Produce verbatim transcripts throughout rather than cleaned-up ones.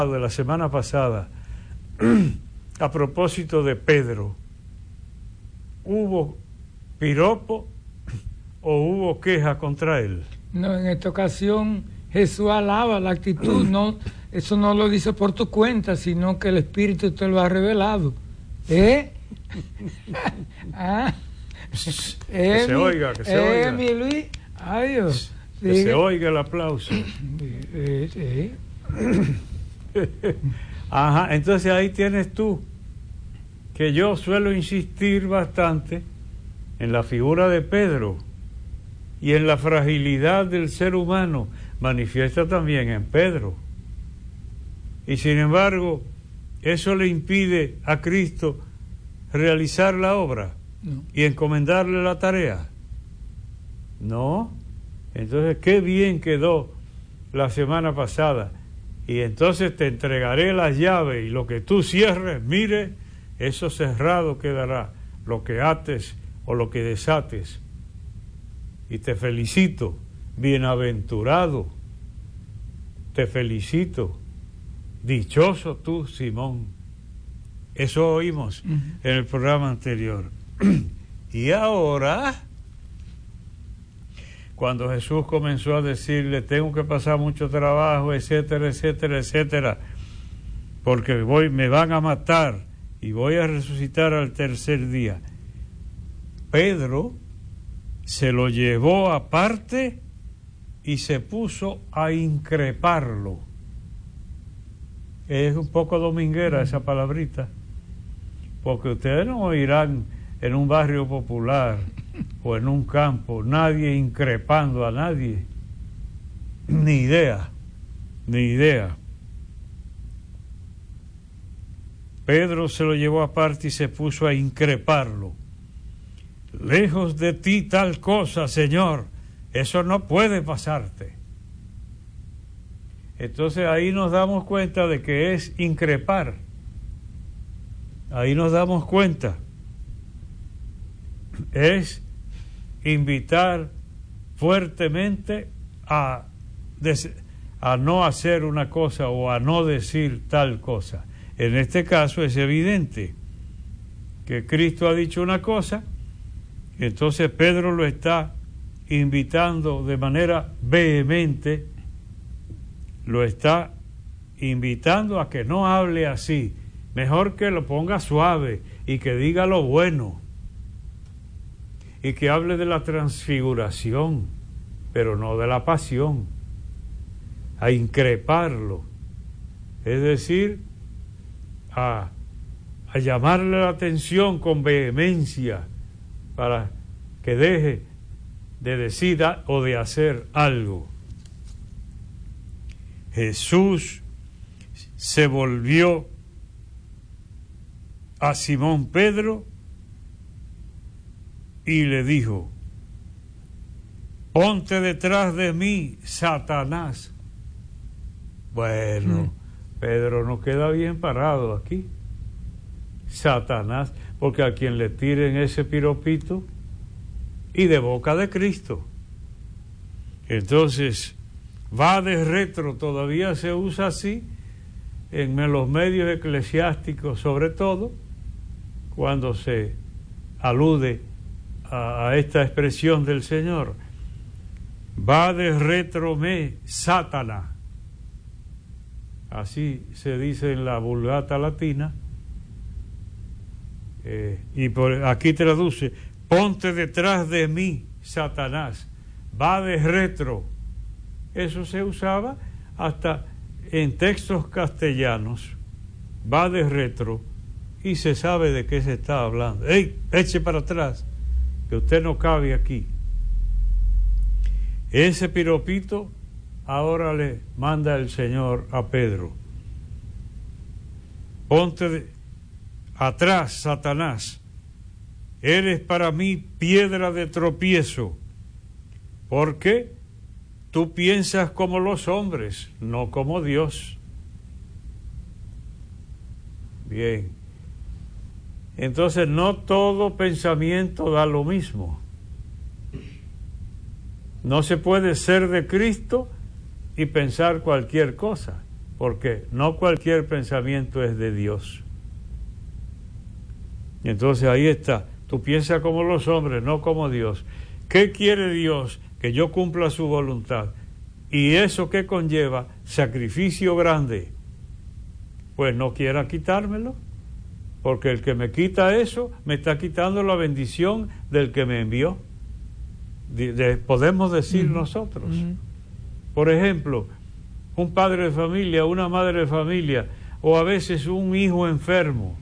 de la semana pasada, a propósito de Pedro, ¿hubo piropo o hubo queja contra él? No, en esta ocasión Jesús alaba la actitud, no, eso no lo dice por tu cuenta, sino que el Espíritu te lo ha revelado. ¿Eh? ¿Ah? Que se oiga, que se eh, oiga. Mi Luis, adiós. Que se oiga el aplauso. Eh, eh. Ajá, entonces ahí tienes tú, que yo suelo insistir bastante en la figura de Pedro y en la fragilidad del ser humano, manifiesta también en Pedro. Y sin embargo, eso le impide a Cristo realizar la obra No. y encomendarle la tarea. No. Entonces, qué bien quedó la semana pasada. Y entonces te entregaré las llaves, y lo que tú cierres, mire, eso cerrado quedará, lo que ates o lo que desates. Y te felicito, bienaventurado, te felicito, dichoso tú, Simón. Eso oímos uh-huh. en el programa anterior. Y ahora, cuando Jesús comenzó a decirle, tengo que pasar mucho trabajo, etcétera, etcétera, etcétera, porque voy, me van a matar y voy a resucitar al tercer día, Pedro se lo llevó aparte y se puso a increparlo. Es un poco dominguera esa palabrita, porque ustedes no oirán en un barrio popular o en un campo nadie increpando a nadie. Ni idea, ni idea. Pedro se lo llevó aparte y se puso a increparlo. Lejos de ti tal cosa, Señor, eso no puede pasarte. Entonces ahí nos damos cuenta de que es increpar. Ahí nos damos cuenta. Es invitar fuertemente a, des- a no hacer una cosa o a no decir tal cosa. En este caso es evidente que Cristo ha dicho una cosa, entonces Pedro lo está invitando de manera vehemente, lo está invitando a que no hable así, mejor que lo ponga suave y que diga lo bueno y que hable de la transfiguración, pero no de la pasión, a increparlo, es decir, a, a llamarle la atención con vehemencia para que deje de decir o de hacer algo. Jesús se volvió a Simón Pedro y le dijo, ponte detrás de mí, Satanás. Bueno, mm. Pedro no queda bien parado aquí. Satanás, porque a quien le tiren ese piropito y de boca de Cristo. Entonces, va de retro, todavía se usa así en los medios eclesiásticos, sobre todo cuando se alude a, a esta expresión del Señor. Va de retro me, Satanás. Así se dice en la Vulgata latina. Eh, y por aquí traduce, ponte detrás de mí, Satanás, va de retro. Eso se usaba hasta en textos castellanos, va de retro, y se sabe de qué se está hablando. ¡Ey, eche para atrás, que usted no cabe aquí! Ese piropito ahora le manda el Señor a Pedro. Ponte de atrás, Satanás, eres para mí piedra de tropiezo, porque tú piensas como los hombres, no como Dios. Bien, entonces no todo pensamiento da lo mismo. No se puede ser de Cristo y pensar cualquier cosa, porque no cualquier pensamiento es de Dios. Y entonces ahí está, tú piensas como los hombres, no como Dios. ¿Qué quiere Dios? Que yo cumpla su voluntad. ¿Y eso qué conlleva? Sacrificio grande. Pues no quiera quitármelo, porque el que me quita eso, me está quitando la bendición del que me envió. De, de, podemos decir uh-huh. nosotros. Uh-huh. Por ejemplo, un padre de familia, una madre de familia, o a veces un hijo enfermo.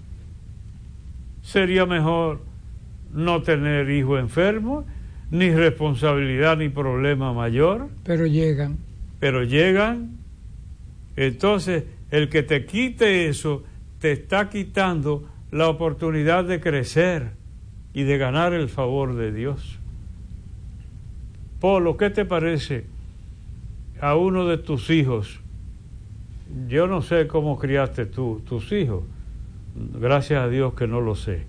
Sería mejor no tener hijo enfermo, ni responsabilidad ni problema mayor. Pero llegan. Pero llegan. Entonces, el que te quite eso, te está quitando la oportunidad de crecer y de ganar el favor de Dios. Polo, ¿qué te parece a uno de tus hijos? Yo no sé cómo criaste tú, tus hijos. Gracias a Dios que no lo sé.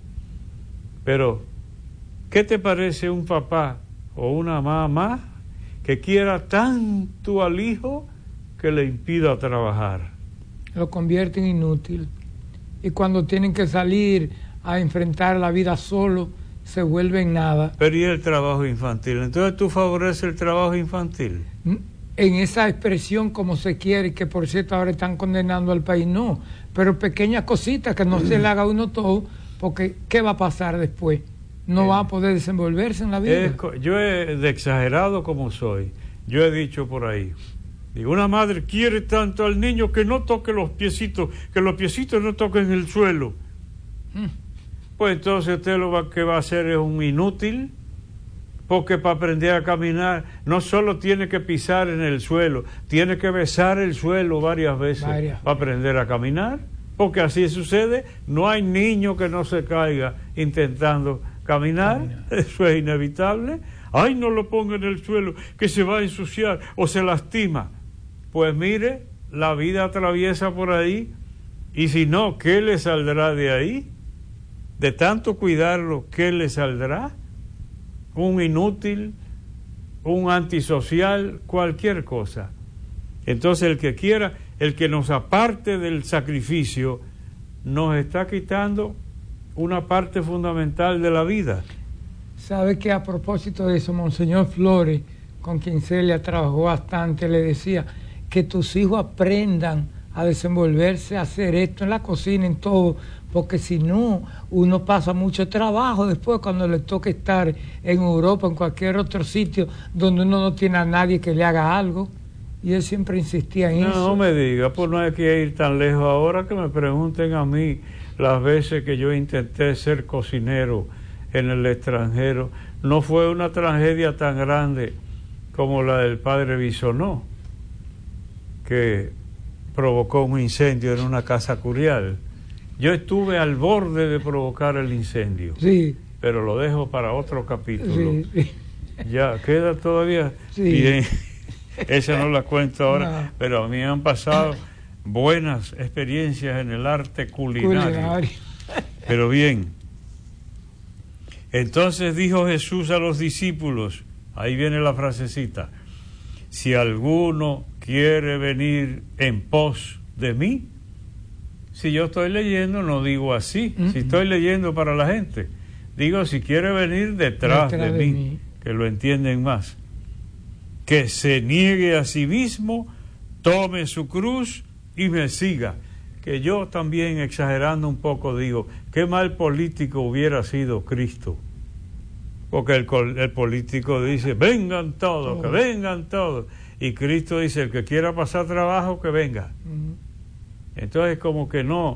Pero, ¿qué te parece un papá o una mamá que quiera tanto al hijo que le impida trabajar? Lo convierten inútil. Y cuando tienen que salir a enfrentar la vida solo, se vuelven nada. Pero ¿y el trabajo infantil? Entonces tú favoreces el trabajo infantil. En esa expresión como se quiere, que por cierto ahora están condenando al país, no. Pero pequeñas cositas que no se le haga a uno todo, porque ¿qué va a pasar después? No eh, va a poder desenvolverse en la vida. Es, yo he de exagerado como soy. Yo he dicho por ahí. Digo, una madre quiere tanto al niño que no toque los piecitos, que los piecitos no toquen el suelo. Mm. Pues entonces usted lo va, que va a hacer es un inútil, porque para aprender a caminar no solo tiene que pisar en el suelo, tiene que besar el suelo varias veces varias. para aprender a caminar, porque así sucede. No hay niño que no se caiga intentando caminar, caminar. Eso es inevitable. Ay, no lo ponga en el suelo, que se va a ensuciar o se lastima. Pues mire, la vida atraviesa por ahí, y si no, ¿qué le saldrá de ahí? De tanto cuidarlo, ¿qué le saldrá? Un inútil, un antisocial, cualquier cosa. Entonces el que quiera, el que nos aparte del sacrificio, nos está quitando una parte fundamental de la vida. ¿Sabe que a propósito de eso, Monseñor Flores, con quien Celia trabajó bastante, le decía que tus hijos aprendan a desenvolverse, a hacer esto en la cocina, en todo, porque si no, uno pasa mucho trabajo después cuando le toca estar en Europa, en cualquier otro sitio donde uno no tiene a nadie que le haga algo. Y él siempre insistía en no, eso. No me diga, pues no hay que ir tan lejos. Ahora que me pregunten a mí las veces que yo intenté ser cocinero en el extranjero, no fue una tragedia tan grande como la del padre Bisonó, que provocó un incendio en una casa curial. Yo estuve al borde de provocar el incendio, sí, pero lo dejo para otro capítulo. Sí, sí. Ya, queda todavía sí. Bien. Esa no la cuento ahora, no. Pero a mí me han pasado buenas experiencias en el arte culinario. culinario. Pero bien, entonces dijo Jesús a los discípulos, ahí viene la frasecita: si alguno quiere venir en pos de mí. Si yo estoy leyendo, no digo así. Uh-huh. Si estoy leyendo para la gente, digo si quiere venir detrás, detrás de, de mí, mí, que lo entienden más. Que se niegue a sí mismo, tome su cruz y me siga. Que yo también, exagerando un poco, digo, qué mal político hubiera sido Cristo. Porque el, el político dice, vengan todos, oh. que vengan todos. Y Cristo dice, el que quiera pasar trabajo, que venga. Uh-huh. Entonces, como que no.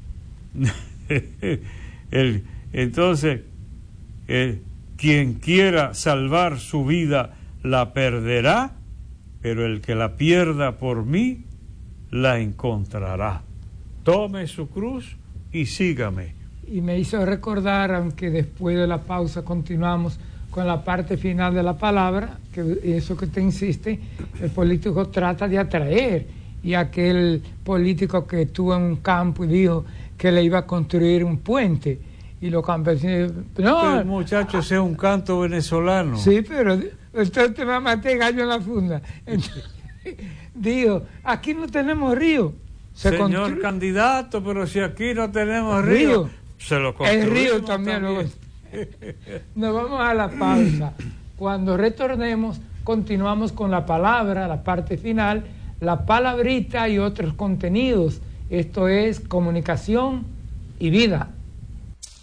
el, entonces, el, quien quiera salvar su vida, la perderá, pero el que la pierda por mí, la encontrará. Tome su cruz y sígame. Y me hizo recordar, aunque después de la pausa continuamos con la parte final de la palabra, que eso que te insiste, el político trata de atraer, y aquel político que estuvo en un campo y dijo que le iba a construir un puente, y los campesinos, no, el muchacho ese es un canto venezolano. Sí, pero entonces te va a matar gallo en la funda. Entonces, dijo, aquí no tenemos río, Se Señor constru... candidato, pero si aquí no tenemos el río, río, se lo el construimos río también. también. Lo... Nos vamos a la pausa. Cuando retornemos, continuamos con la palabra, la parte final, la palabrita y otros contenidos. Esto es comunicación y vida.